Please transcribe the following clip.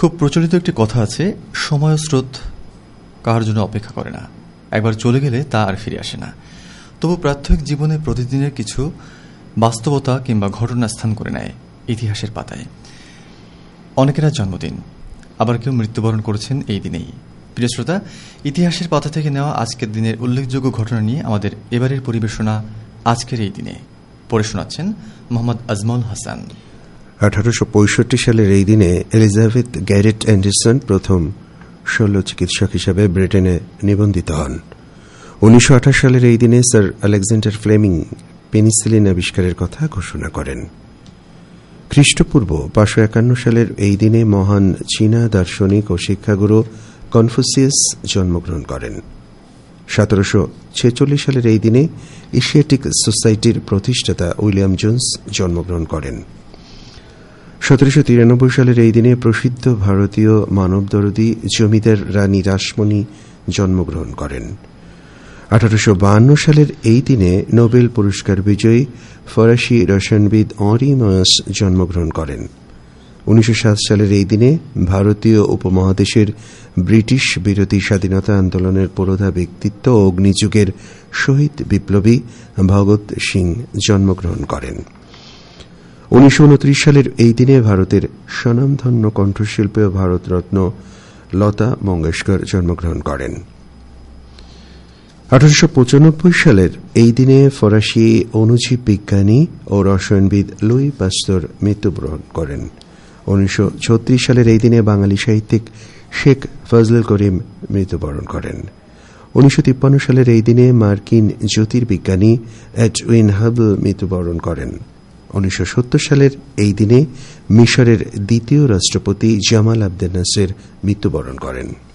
খুব প্রচলিত একটি কথা আছে, সময় স্রোত কার জন্য অপেক্ষা করে না, একবার চলে গেলে তা আর ফিরে আসে না। তবু প্রাত্যহিক জীবনে প্রতিদিনের কিছু বাস্তবতা কিংবা ঘটনা স্থান করে নেয় ইতিহাসের পাতায়। অনেকেরা জন্মদিন, আবার কেউ মৃত্যুবরণ করেছেন এই দিনেই। প্রিয় শ্রোতা, ইতিহাসের পাতা থেকে নেওয়া আজকের দিনের উল্লেখযোগ্য ঘটনা নিয়ে আমাদের এবারের পরিবেশনা আজকের এই দিনে পড়ে শোনাচ্ছেন মোহাম্মদ আজমল হাসান। 1865 সালের এই দিনে এলিজাবেথ গ্যারেট অ্যান্ডারসন প্রথম শল্য চিকিৎসক হিসেবে ব্রিটেনে নিবন্ধিত হন। 1928 সালের এই দিনে স্যার আলেকজান্ডার ফ্লেমিং পেনিসিলিন আবিষ্কারের কথা ঘোষণা করেন। খ্রিস্টপূর্ব 551 সালের এই দিনে মহান চীনা দার্শনিক ও শিক্ষাগুরু কনফুসিয়াস জন্মগ্রহণ করেন। 1746 সালের এই দিনে এশিয়াটিক সোসাইটির প্রতিষ্ঠাতা উইলিয়াম জোন্স জন্মগ্রহণ করেন। 1793 সালের এই দিনে প্রসিদ্ধ ভারতীয় মানবদরদী জমিদার রানী রাসমণি জন্মগ্রহণ করেন। 1852 সালের এই দিনে নোবেল পুরস্কার বিজয়ী ফরাসি রসায়নবিদ অঁরি ময়াস জন্মগ্রহণ করেন। 1907 সালের এই দিনে ভারতীয় উপমহাদেশের ব্রিটিশ বিরোধী স্বাধীনতা আন্দোলনের পুরোধা ব্যক্তিত্ব ও অগ্নিযুগের শহীদ বিপ্লবী ভগৎ সিং জন্মগ্রহণ করেন। 1929 সালের এই দিনে ভারতের স্বনামধন্য কণ্ঠশিল্পী ও ভারতরত্ন লতা মঙ্গেশকর জন্মগ্রহণ করেন। 1895 সালের এই দিনে ফরাসি অণুজীব বিজ্ঞানী ও রসায়নবিদ লুই পাস্তুর মৃত্যুবরণ করেন। 1936 সালের এই দিনে বাঙালি সাহিত্যিক শেখ ফজলুল করিম মৃত্যুবরণ করেন। 1953 সালের এই দিনে মার্কিন জ্যোতির্বিজ্ঞানী এডউইন হাবল মৃত্যুবরণ করেন। 1970 সালের এই দিনে মিশরের দ্বিতীয় রাষ্ট্রপতি জামাল আবদেল নাসের মৃত্যুবরণ করেন।